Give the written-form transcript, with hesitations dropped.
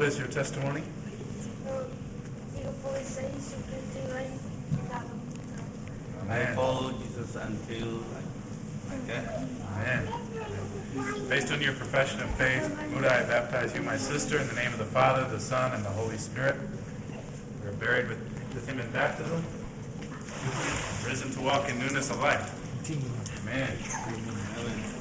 is your testimony? I follow Jesus until like that. Amen. Based on your profession of faith, Muda, I baptize you, my sister, in the name of the Father, the Son, and the Holy Spirit. We are buried with him in baptism, risen to walk in newness of life. Amen.